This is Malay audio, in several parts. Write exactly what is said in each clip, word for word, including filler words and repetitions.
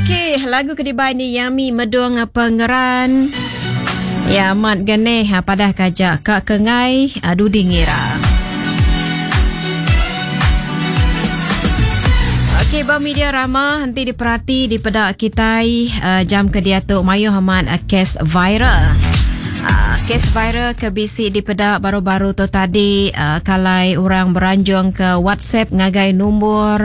Okey, lagu kedua ni Yami Medung Pengeran. Ya mat gane ha padah kajak kak kengai adu dingira. Okey, ba media rama henti diperhati di pedak kitai uh, jam kediatuk mayu haman uh, kes viral. Uh, kes viral ke bisi di pedak baru-baru tu tadi uh, kalai orang beranjung ke WhatsApp ngagai nombor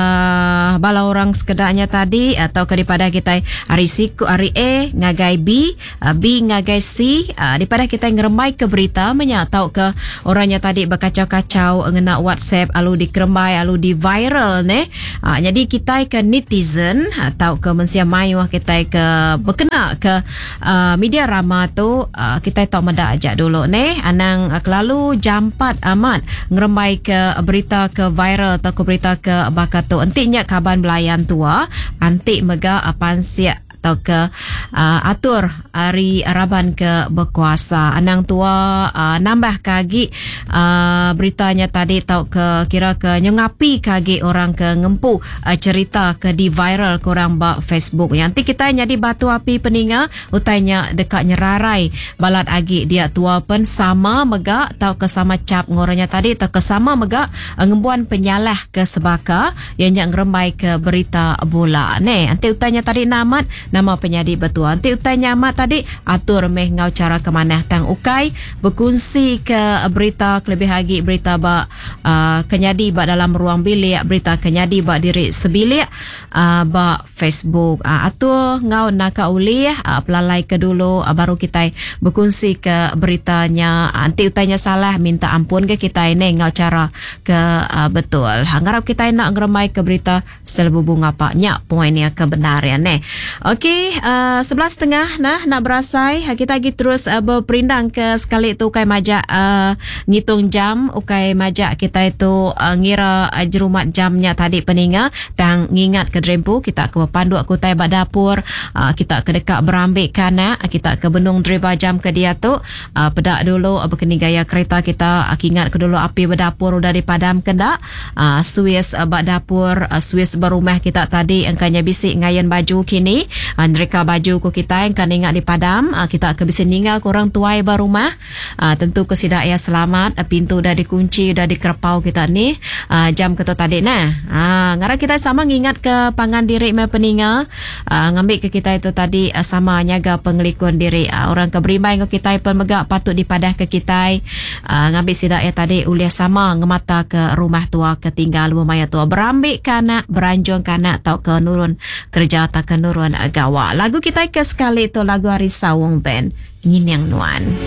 uh, bala orang sekedarnya tadi atau ke daripada kita hari siku hari A ngagai B uh, B ngagai C uh, daripada kita ngeremai ke berita menyatau ke orangnya tadi berkacau-kacau ngena WhatsApp alu dikeremai alu di viral ne uh, jadi kita ke netizen atau ke mensia mayu kita ke berkena ke uh, media rama tu uh, kita tak meda ajak dulu ni anang uh, kelalu jam empat amat ngeremai ke berita ke viral atau ke berita ke bakatu antiknya kaban belayan tua antik mega apan siap atau ke uh, atur hari Araban ke berkuasa anang tua uh, nambah kagi uh, beritanya tadi tau ke kira ke nyengapi kagi orang ke ngempu uh, cerita ke di viral ke orang bak Facebook yang nanti kita nyadi batu api peninga utainya dekat nyerarai balat agi dia tua pun sama mega tau ke sama cap ngoranya tadi tau ke sama mega uh, ngembuan penyalah ke sebaka yang yang ngeremai ke berita bola ne nanti utainya tadi namat nama penyadi betul. Nanti utanya amat tadi atur meh ngau cara ke mana tang ukai berkongsi ke berita lebih lagi berita ba uh, kenyadi ba dalam ruang bilik berita kenyadi ba diri sebilik uh, ba Facebook uh, atur ngau naka uli uh, pelalai ke dulu uh, baru kita berkongsi ke beritanya uh, nanti utanya salah minta ampun ke kita ini ngau cara ke uh, betul. Ngarap kita nak ngeremai ke berita selebubung apa nyak poinnya kebenaran ne. Okey, uh, sebelas setengah nah nak berasai kita lagi terus uh, berperindang ke sekali tu ukai majak uh, ngitung jam ukai majak kita itu uh, ngira uh, jerumat jamnya tadi peninga tang ngingat ke drempu kita ke pandu aku tai bak dapur uh, kita ke dekat berambik kana uh, kita ke benung dreba jam ke dia tu uh, pedak dulu uh, berkeni gaya kereta kita uh, ingat ke dulu api berdapur udah dipadam kendak uh, suis uh, bak dapur uh, suis berumah kita tadi engkanya bisik ngayan baju kini uh, mereka baju ku kita yang kan ingat dipadam uh, kita ke bisa ninggal kurang tuai barumah uh, tentu kesidaya selamat uh, pintu dah dikunci dah dikerpau kita ni uh, jam ketua tadi nah uh, ngara kita sama ngingat ke pangan diri me peninga uh, ngambil ke kita itu tadi uh, sama nyaga pengelikuan diri uh, orang ke berimai ke kita pun megak patut dipadah ke kita uh, ngambil sidaya tadi uliah sama ngemata ke rumah tua ketinggal lumaya tua berambik kanak beranjung kanak tau ke nurun kerja tak ke nurun uh, gawa lagu kita ke sekali itu lagu Hari Sawung Band Nginyang Nuan.